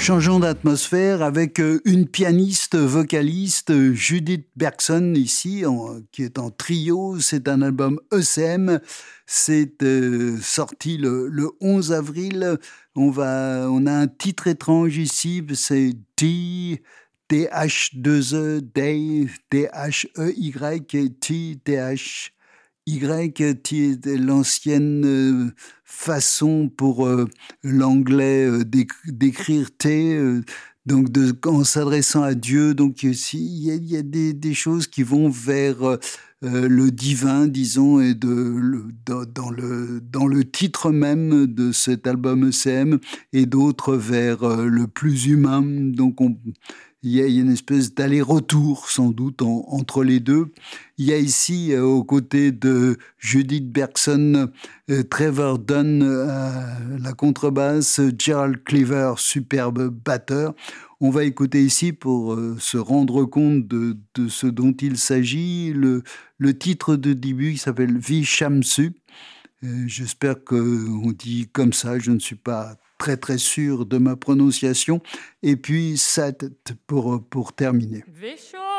Changeons d'atmosphère avec une pianiste vocaliste, Judith Bergson, ici, qui est en trio. C'est un album ECM. C'est sorti le 11 avril. On a un titre étrange ici, c'est T-H-2-E, Day, T-H-E-Y, T-T-H. Y, l'ancienne façon pour l'anglais d'écrire T, en s'adressant à Dieu. Donc, il y a des choses qui vont vers le divin, disons, et dans le titre même de cet album ECM, et d'autres vers le plus humain. Donc, il y a une espèce d'aller-retour, sans doute, entre les deux. Il y a ici, aux côtés de Judith Bergson, Trevor Dunn à la contrebasse, Gerald Cleaver, superbe batteur. On va écouter ici, pour se rendre compte de ce dont il s'agit, le titre de début qui s'appelle Vishamsu. J'espère qu'on dit comme ça, je ne suis pas très très sûr de ma prononciation. Et puis Sat pour terminer. Vishwa